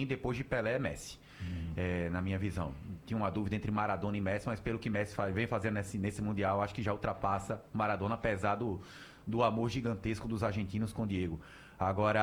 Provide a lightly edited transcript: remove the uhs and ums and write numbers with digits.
mim, depois de Pelé, é Messi. Na minha visão. Tinha uma dúvida entre Maradona e Messi, mas pelo que Messi vem fazendo nesse Mundial, acho que já ultrapassa Maradona, apesar do amor gigantesco dos argentinos com Diego. Agora,